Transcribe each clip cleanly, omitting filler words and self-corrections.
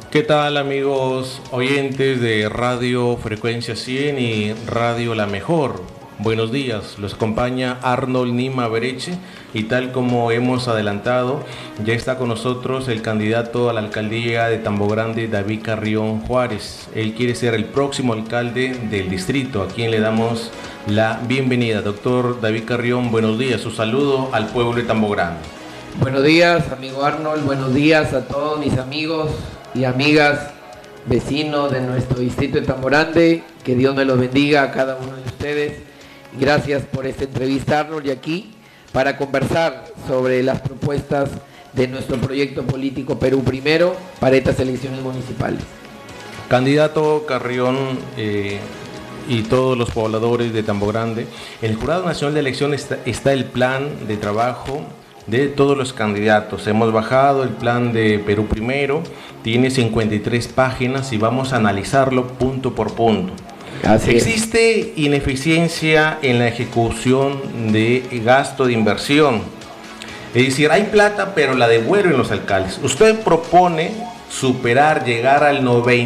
¿Qué tal, amigos oyentes de Radio Frecuencia 100 y Radio La Mejor? Buenos días, los acompaña Arnold Nima Bereche y tal como hemos adelantado, ya está con nosotros el candidato a la alcaldía de Tambo Grande, David Carrión Juárez. Él quiere ser el próximo alcalde del distrito, a quien le damos la bienvenida. Doctor David Carrión, buenos días, su saludo al pueblo de Tambo Grande. Buenos días, amigo Arnold, buenos días a todos mis amigos y amigas vecinos de nuestro distrito de Tambo Grande. Que Dios me los bendiga a cada uno de ustedes. Gracias por esta entrevista, Arnold, y aquí para conversar sobre las propuestas de nuestro proyecto político Perú Primero para estas elecciones municipales. Candidato Carrión y todos los pobladores de Tambo Grande, en el Jurado Nacional de Elecciones está el plan de trabajo de todos los candidatos. Hemos bajado el plan de Perú Primero, tiene 53 páginas y vamos a analizarlo punto por punto. Existe ineficiencia en la ejecución de gasto de inversión. Es decir, hay plata, pero la devuelven los alcaldes. Usted propone superar, llegar al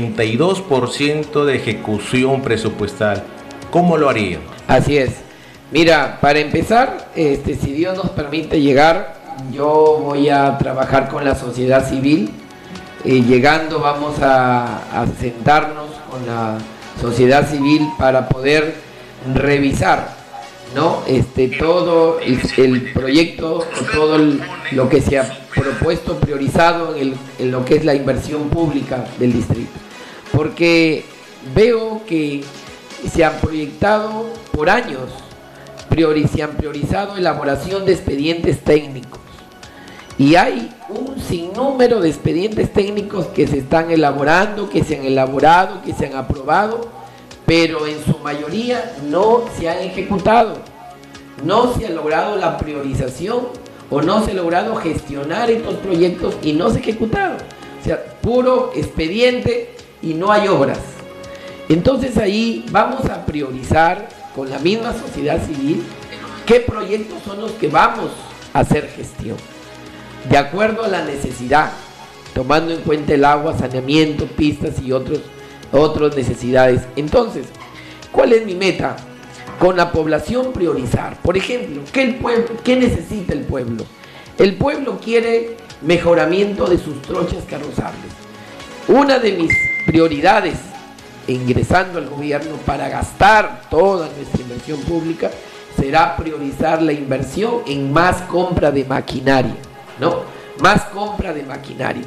92% de ejecución presupuestal. ¿Cómo lo haría? Así es. Mira, para empezar, si Dios nos permite llegar, yo voy a trabajar con la sociedad civil. Llegando vamos a sentarnos con la sociedad civil para poder revisar, ¿no? Todo el proyecto, todo lo que se ha propuesto, priorizado en lo que es la inversión pública del distrito. Porque veo que se han proyectado por años, se han priorizado elaboración de expedientes técnicos. Y hay un sinnúmero de expedientes técnicos que se están elaborando, que se han elaborado, que se han aprobado, pero en su mayoría no se han ejecutado. No se ha logrado la priorización o no se ha logrado gestionar estos proyectos y no se ha ejecutado. O sea, puro expediente y no hay obras. Entonces ahí vamos a priorizar con la misma sociedad civil qué proyectos son los que vamos a hacer gestión, de acuerdo a la necesidad, tomando en cuenta el agua, saneamiento, pistas y otras necesidades. Entonces, ¿cuál es mi meta? Con la población priorizar. Por ejemplo, ¿qué necesita el pueblo? El pueblo quiere mejoramiento de sus trochas carrozables. Una de mis prioridades ingresando al gobierno para gastar toda nuestra inversión pública será priorizar la inversión en más compra de maquinaria, ¿no? Más compra de maquinaria.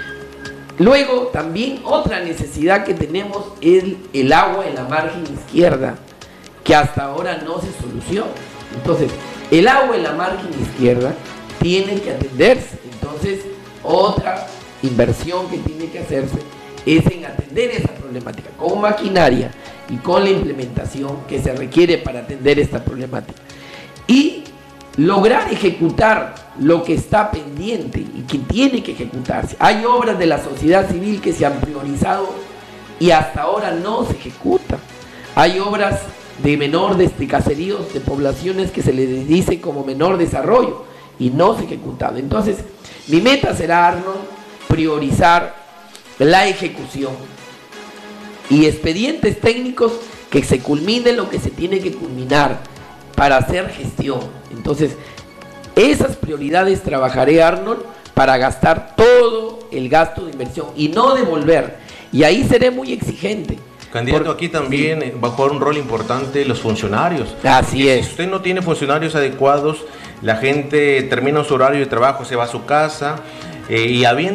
Luego, también otra necesidad que tenemos es el agua en la margen izquierda, que hasta ahora no se soluciona. Entonces, el agua en la margen izquierda tiene que atenderse. Entonces, otra inversión que tiene que hacerse es en atender esa problemática con maquinaria y con la implementación que se requiere para atender esta problemática y lograr ejecutar lo que está pendiente y que tiene que ejecutarse. Hay obras de la sociedad civil que se han priorizado y hasta ahora no se ejecutan. Hay obras de caseríos, de poblaciones que se les dice como menor desarrollo y no se ha ejecutado. Entonces, mi meta será, Arnold, priorizar la ejecución y expedientes técnicos que se culmine lo que se tiene que culminar para hacer gestión. Entonces, esas prioridades trabajaré, Arnold, para gastar todo el gasto de inversión y no devolver. Y ahí seré muy exigente. Candidato, aquí también sí va a jugar un rol importante los funcionarios. Así es. Si usted no tiene funcionarios adecuados, la gente termina su horario de trabajo, se va a su casa y habiendo